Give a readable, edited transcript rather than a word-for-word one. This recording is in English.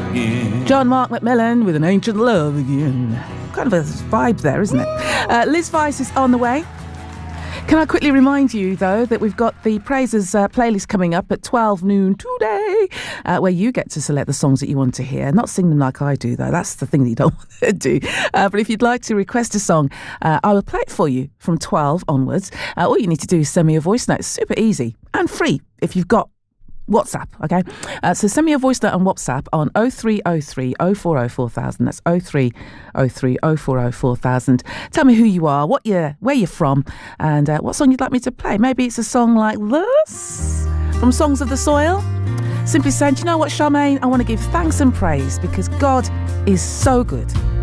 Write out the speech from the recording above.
again. John Mark McMillan with An Ancient Love Again. Kind of a vibe there, isn't it? Liz Vice is on the way. Can I quickly remind you, though, that we've got the Praises playlist coming up at 12 noon today, where you get to select the songs that you want to hear. Not sing them like I do, though. That's the thing that you don't want to do. But if you'd like to request a song, I will play it for you from 12 onwards. All you need to do is send me a voice note. It's super easy and free if you've got WhatsApp, okay? So send me a voice note on WhatsApp on 0303 040 4000. That's 0303 040 4000. Tell me who you are, where you're from, and what song you'd like me to play. Maybe it's a song like this from Songs of the Soil. Simply saying, do you know what, Charmaine? I want to give thanks and praise because God is so good.